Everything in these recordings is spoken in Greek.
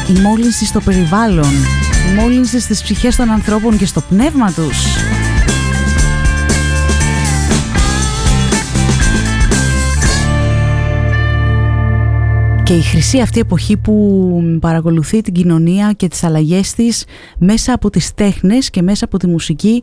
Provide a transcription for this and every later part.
η μόλυνση στο περιβάλλον, η μόλυνση στις ψυχές των ανθρώπων και στο πνεύμα τους. Και η χρυσή αυτή εποχή που παρακολουθεί την κοινωνία και τις αλλαγές της μέσα από τις τέχνες και μέσα από τη μουσική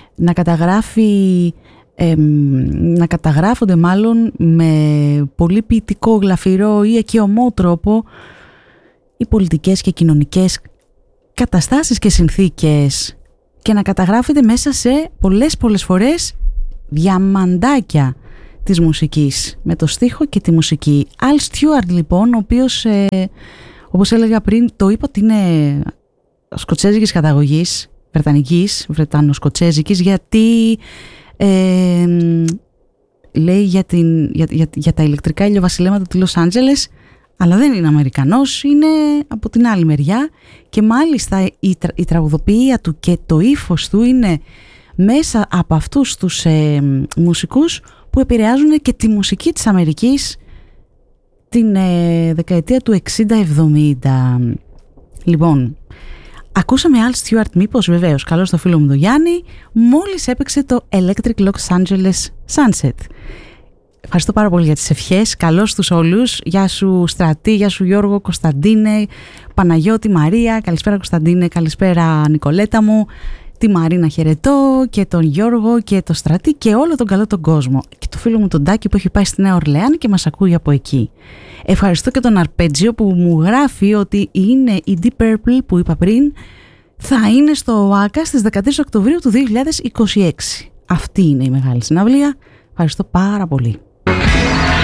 να καταγράφονται μάλλον με πολύ ποιητικό, γλαφυρό ή εκειωμό τρόπο οι πολιτικές και κοινωνικές καταστάσεις και συνθήκες και να καταγράφεται μέσα σε πολλές φορές διαμαντάκια της μουσικής, με το στίχο και τη μουσική. Al Stewart λοιπόν, ο οποίος όπως έλεγα πριν, το είπα ότι είναι σκοτσέζικης καταγωγής, βρετανοσκοτσέζικης, γιατί λέει για τα ηλεκτρικά ηλιοβασιλέματα του Λος Άντζελες, αλλά δεν είναι Αμερικανός, είναι από την άλλη μεριά, και μάλιστα η τραγουδοποιία του και το ύφος του είναι μέσα από αυτούς τους μουσικούς που επηρεάζουν και τη μουσική της Αμερικής την δεκαετία του 60-70. Λοιπόν, ακούσαμε Al Stewart, μήπως? Βεβαίως, καλώς το φίλο μου τον Γιάννη, μόλις έπαιξε το Electric Los Angeles Sunset. Ευχαριστώ πάρα πολύ για τις ευχές, καλώς τους όλους. Γεια σου Στρατή, γεια σου Γιώργο, Κωνσταντίνε, Παναγιώτη, Μαρία, καλησπέρα Κωνσταντίνε, καλησπέρα Νικολέτα μου, τη Μαρίνα χαιρετώ και τον Γιώργο και το Στρατή και όλο τον καλό τον κόσμο. Και το φίλο μου τον Τάκη που έχει πάει στη Νέα Ορλεάνη και μας ακούει από εκεί. Ευχαριστώ και τον Αρπέτζιο που μου γράφει ότι είναι η Deep Purple που είπα πριν, θα είναι στο ΟΑΚΑ στις 13 Οκτωβρίου του 2026. Αυτή είναι η μεγάλη συναυλία. Ευχαριστώ πάρα πολύ.